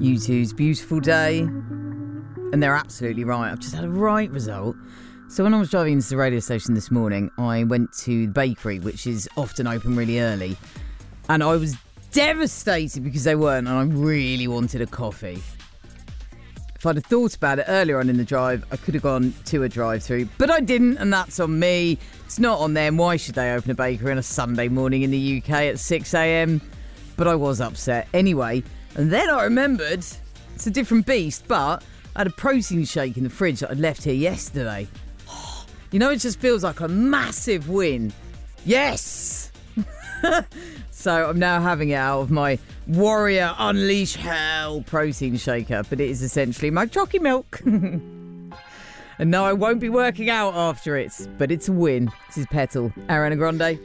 U2's Beautiful Day. And they're absolutely right. I've just had a right result. So when I was driving into the radio station this morning, I went to the bakery, which is often open really early. And I was devastated because they weren't, and I really wanted a coffee. If I'd have thought about it earlier on in the drive, I could have gone to a drive-through, but I didn't, and that's on me. It's not on them. Why should they open a bakery on a Sunday morning in the UK at 6 a.m? But I was upset. Anyway, and then I remembered, it's a different beast, but I had a protein shake in the fridge that I'd left here yesterday. You know, it just feels like a massive win. Yes! So I'm now having it out of my Warrior Unleash Hell protein shaker, but it is essentially my chalky milk. And no, I won't be working out after it, but it's a win. This is Petal, Ariana Grande.